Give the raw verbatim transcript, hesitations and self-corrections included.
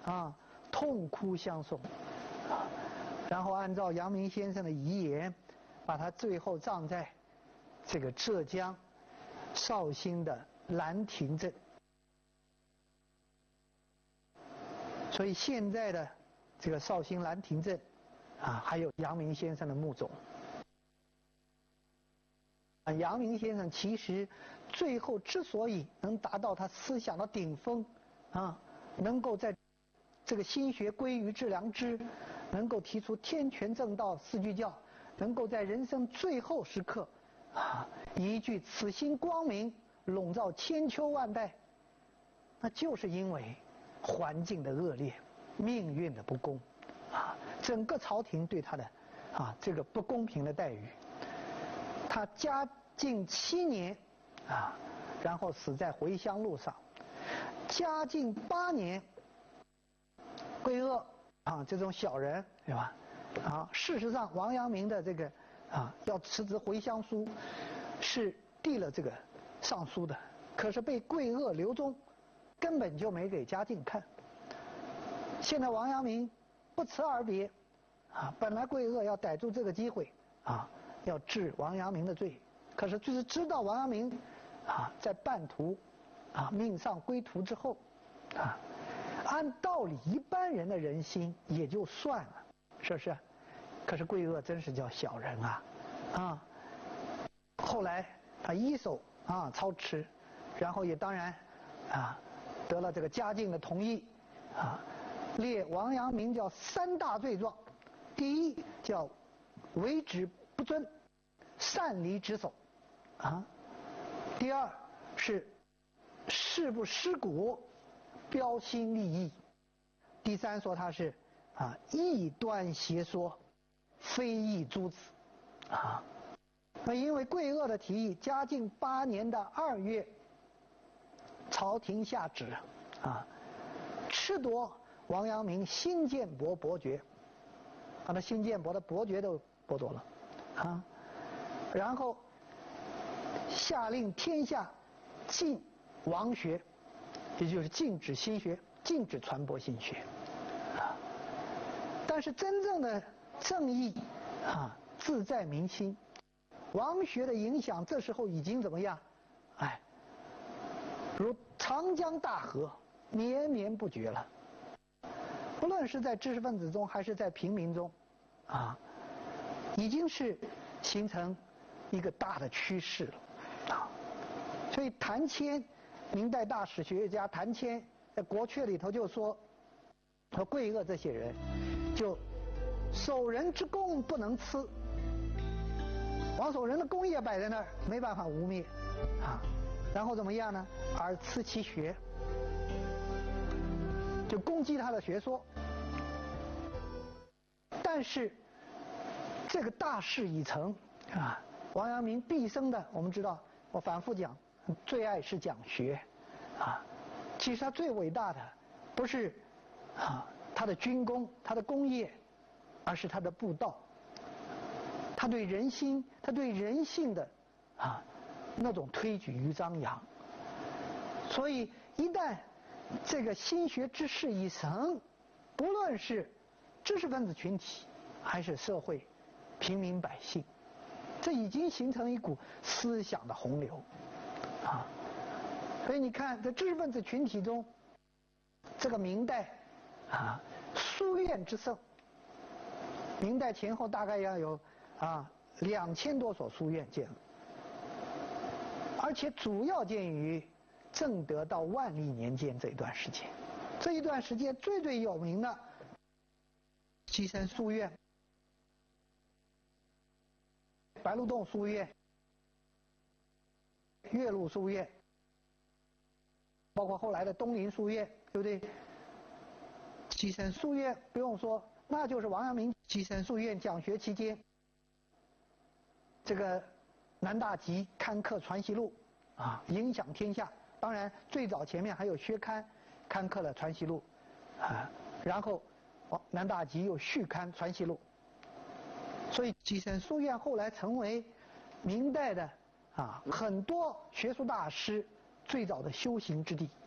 啊，痛哭相送，啊，然后按照阳明先生的遗言，把他最后葬在这个浙江绍兴的兰亭镇。所以现在的这个绍兴兰亭镇，啊，还有阳明先生的墓冢。啊，阳明先生其实最后之所以能达到他思想的顶峰，啊，能够在这个心学归于致良知，能够提出天权正道四句教，能够在人生最后时刻，啊，一句此心光明，笼罩千秋万代，那就是因为环境的恶劣，命运的不公，啊，整个朝廷对他的啊这个不公平的待遇。他嘉靖七年，啊，然后死在回乡路上。嘉靖八年，桂萼啊这种小人，对吧？啊，事实上王阳明的这个啊要辞职回乡书，是递了这个上书的，可是被桂萼刘宗根本就没给嘉靖看。现在王阳明不辞而别，啊，本来桂萼要逮住这个机会啊。要治王阳明的罪，可是就是知道王阳明啊在半途啊命丧归途之后，啊，按道理一般人的人心也就算了，是不是？可是桂萼真是叫小人啊，啊！后来他一手啊操持，然后也当然啊得了这个嘉靖的同意，啊，列王阳明叫三大罪状，第一叫为止不尊，擅离职守，啊；第二是誓不失国，标新立异；第三说他是啊异端邪说，非议诸子，啊。那因为桂萼的提议，嘉靖八年的二月，朝廷下旨啊，褫夺王阳明新建伯伯爵，把他新建伯的伯爵都剥夺了。啊，然后下令天下禁王学，也就是禁止新学，禁止传播新学，啊。但是真正的正义啊，自在民心。王学的影响这时候已经怎么样？哎，如长江大河，绵绵不绝了。不论是在知识分子中，还是在平民中，啊。已经是形成一个大的趋势了，啊，所以谭谦，明代大史学家谭谦在《国阙》里头就说，说桂萼这些人，就守人之功不能疵，王守仁的功业摆在那儿，没办法污蔑，啊，然后怎么样呢？而疵其学，就攻击他的学说，但是。这个大势已成啊！王阳明毕生的，我们知道，我反复讲，最爱是讲学，啊，其实他最伟大的不是啊他的军功、他的功业，而是他的布道。他对人心、他对人性的啊那种推举与张扬。所以一旦这个心学之势已成，不论是知识分子群体还是社会。平民百姓，这已经形成一股思想的洪流，啊，所以你看，在知识分子群体中，这个明代啊，书院之盛，明代前后大概要有啊两千多所书院建了，而且主要建于正德到万历年间这一段时间，这一段时间最最有名的基山书院。白鹿洞书院、岳麓书院，包括后来的东林书院，对不对？基山书院不用说，那就是王阳明基山书院讲学期间，这个南大吉刊刻《传习录》啊，影响天下。当然，最早前面还有薛堪刊刻了《传习录》啊，然后南大吉又续刊《传习录》。所以基山书院后来成为明代的啊很多学术大师最早的修行之地。